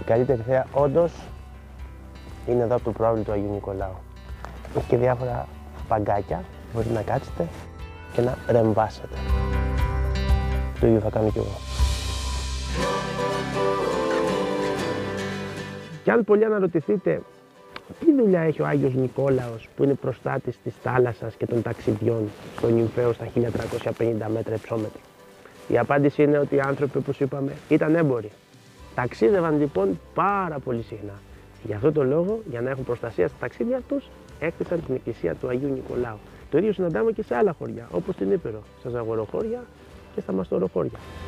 καλύτερη θέα όντως είναι εδώ από το πρόβλημα του Αγίου Νικολάου. Έχει και διάφορα παγκάκια, μπορείτε να κάτσετε και να ρεμβάσετε. Το ίδιο θα κάνω κι εγώ. Και αν πολλοί αναρωτηθείτε τι δουλειά έχει ο Άγιος Νικόλαος που είναι προστάτης της θάλασσας και των ταξιδιών στο νυμφαίο στα 1350 μέτρα υψόμετρο. Η απάντηση είναι ότι οι άνθρωποι, όπως είπαμε, ήταν έμποροι. Ταξίδευαν λοιπόν πάρα πολύ συχνά. Γι' αυτό το λόγο, για να έχουν προστασία στα ταξίδια τους, έκτισαν την εκκλησία του Αγίου Νικολάου. Το ίδιο συναντάμε και σε άλλα χωριά, όπως στην Ήπειρο, στα Ζαγοροχώρια και στα Μαστοροχώρια.